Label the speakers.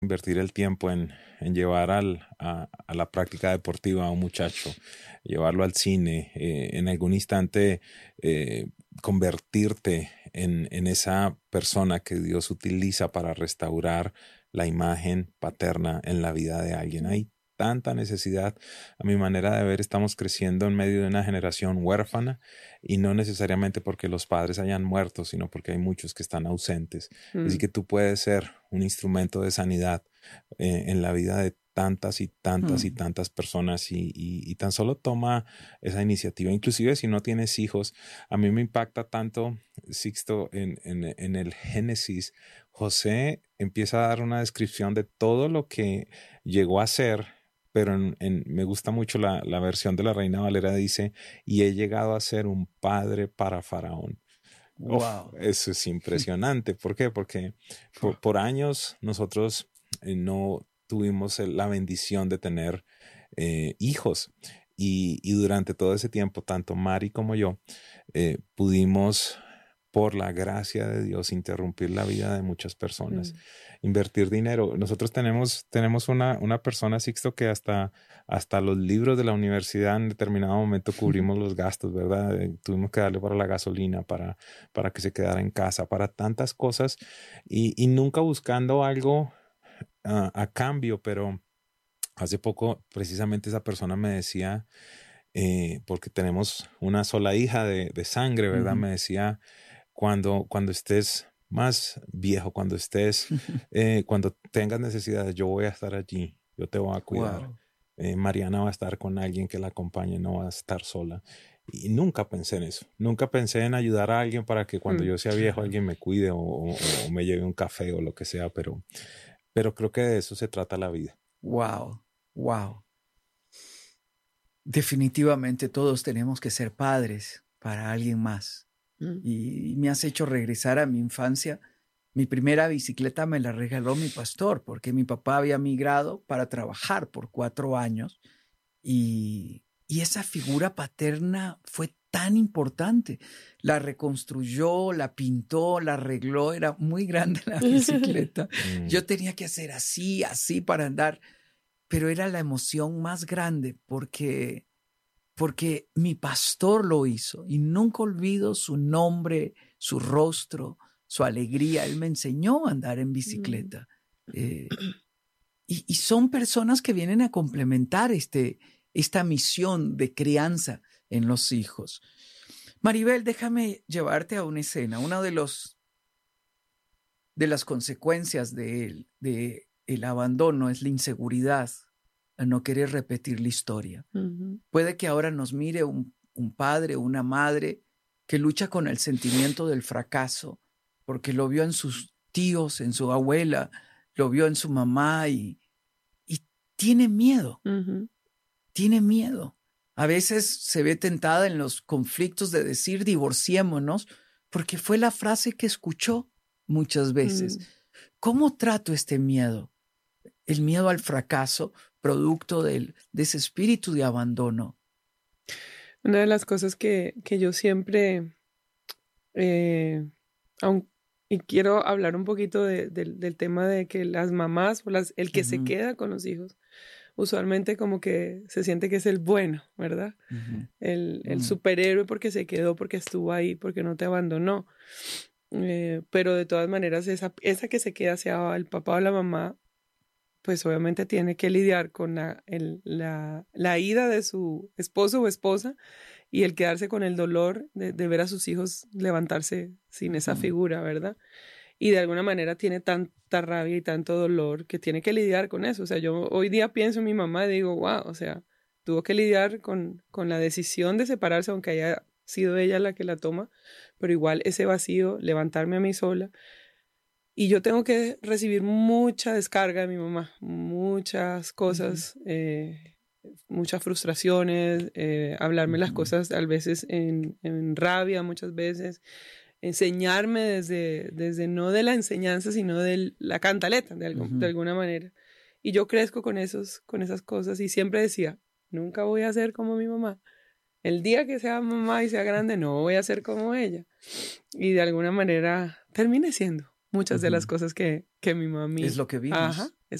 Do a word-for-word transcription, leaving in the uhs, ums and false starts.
Speaker 1: invertir el tiempo en, en llevar al, a, a la práctica deportiva a un muchacho, llevarlo al cine, eh, en algún instante eh, convertirte en, en esa persona que Dios utiliza para restaurar la imagen paterna en la vida de alguien. Hay tanta necesidad. A mi manera de ver, estamos creciendo en medio de una generación huérfana y no necesariamente porque los padres hayan muerto, sino porque hay muchos que están ausentes. Así
Speaker 2: Mm.
Speaker 1: que tú puedes ser un instrumento de sanidad eh, en la vida de tantas y tantas y
Speaker 2: Mm.
Speaker 1: tantas personas y, y, y tan solo toma esa iniciativa. Inclusive si no tienes hijos, a mí me impacta tanto, Sixto, en, en, en el Génesis. José empieza a dar una descripción de todo lo que llegó a ser, pero en, en, me gusta mucho la, la versión de la Reina Valera, dice, y he llegado a ser un padre para Faraón. Uf,
Speaker 2: Wow.
Speaker 1: eso es impresionante. ¿Por qué? Porque por, por años nosotros eh, no tuvimos el- la bendición de tener eh, hijos. Y, y durante todo ese tiempo, tanto Mari como yo, eh, pudimos, por la gracia de Dios, interrumpir la vida de muchas personas,
Speaker 2: Mm.
Speaker 1: invertir dinero. Nosotros tenemos, tenemos una, una persona, Sixto, que hasta, hasta los libros de la universidad en determinado momento cubrimos los gastos, ¿verdad? Eh, tuvimos que darle para la gasolina, para, para que se quedara en casa, para tantas cosas y, y nunca buscando algo uh, a cambio, pero hace poco precisamente esa persona me decía, eh, porque tenemos una sola hija de, de sangre, ¿verdad?
Speaker 2: Ujú.
Speaker 1: Me decía, cuando, cuando estés más viejo, cuando estés, eh, cuando tengas necesidades, yo voy a estar allí, yo te voy a cuidar.
Speaker 2: Wow.
Speaker 1: Eh, Mariana va a estar con alguien que la acompañe, no va a estar sola. Y nunca pensé en eso. Nunca pensé en ayudar a alguien para que cuando
Speaker 2: Mm.
Speaker 1: yo sea viejo alguien me cuide o, o, o me lleve un café o lo que sea, pero, pero creo que de eso se trata la vida.
Speaker 2: Wow. Wow. Definitivamente todos tenemos que ser padres para alguien más.
Speaker 3: Mm.
Speaker 2: Y me has hecho regresar a mi infancia. Mi primera bicicleta me la regaló mi pastor porque mi papá había migrado para trabajar por cuatro años y, y esa figura paterna fue tan importante. La reconstruyó, la pintó, la arregló, era muy grande la bicicleta.
Speaker 1: Mm.
Speaker 2: Yo tenía que hacer así, así para andar, pero era la emoción más grande porque porque mi pastor lo hizo y nunca olvido su nombre, su rostro, su alegría. Él me enseñó a andar en bicicleta. Eh, y, y son personas que vienen a complementar este, esta misión de crianza en los hijos. Maribel, déjame llevarte a una escena. Una de, los, de las consecuencias de, de el abandono es la inseguridad, a no querer repetir la historia.
Speaker 3: Ujú.
Speaker 2: Puede que ahora nos mire un, un padre o una madre que lucha con el sentimiento del fracaso, porque lo vio en sus tíos, en su abuela, lo vio en su mamá y, y tiene miedo,
Speaker 3: Ujú.
Speaker 2: tiene miedo. A veces se ve tentada en los conflictos de decir divorciémonos, porque fue la frase que escuchó muchas veces.
Speaker 3: Mm.
Speaker 2: ¿Cómo trato este miedo? El miedo al fracaso, producto del, de ese espíritu de abandono.
Speaker 3: Una de las cosas que, que yo siempre, eh, aun- y quiero hablar un poquito de- del del tema de que las mamás o las, el que se
Speaker 2: Ujú,
Speaker 3: queda con los hijos, usualmente como que se siente que es el bueno, ¿verdad?
Speaker 2: ujú,
Speaker 3: El, el
Speaker 2: mm,
Speaker 3: superhéroe porque se quedó, porque estuvo ahí, porque no te abandonó. Eh, pero de todas maneras, esa, esa que se queda, sea el papá o la mamá, pues obviamente tiene que lidiar con la, el- la, la ida de su esposo o esposa y el quedarse con el dolor de, de ver a sus hijos levantarse sin esa
Speaker 2: ujú,
Speaker 3: figura, ¿verdad? Y de alguna manera tiene tanta rabia y tanto dolor que tiene que lidiar con eso. O sea, yo hoy día pienso en mi mamá y digo, wow, o sea, tuvo que lidiar con, con la decisión de separarse, aunque haya sido ella la que la toma, pero igual ese vacío, levantarme a mí sola. Y yo tengo que recibir mucha descarga de mi mamá, muchas
Speaker 2: ujú,
Speaker 3: cosas, eh, muchas frustraciones, eh, hablarme las
Speaker 2: ujú,
Speaker 3: cosas a veces en, en rabia, muchas veces, enseñarme desde, desde no de la enseñanza, sino de la cantaleta, de, algo, de
Speaker 2: ujú.
Speaker 3: alguna manera. Y yo crezco con, esos, con esas cosas y siempre decía, nunca voy a ser como mi mamá. El día que sea mamá y sea grande, no voy a ser como ella. Y de alguna manera terminé siendo. muchas
Speaker 2: Ujú.
Speaker 3: de las cosas que, que mi mami...
Speaker 2: Es lo que vimos.
Speaker 3: Ajá,